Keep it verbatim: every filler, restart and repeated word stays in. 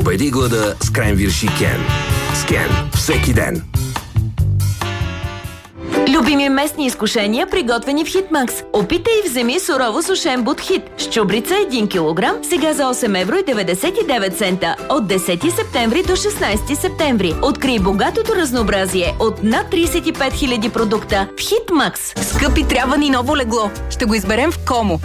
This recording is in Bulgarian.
Победи глада с кренвирши Кен. С Кен всеки ден. Любими местни изкушения, приготвени в Хитмакс. Опитай и вземи сурово сушен бут Хит. Щубрица един килограм, сега за осем евро и деветдесет и девет цента. От десети септември до шестнадесети септември. Открий богатото разнообразие от над тридесет и пет хиляди продукта в Хитмакс. Скъпи, трябва ни ново легло. Ще го изберем в Комо.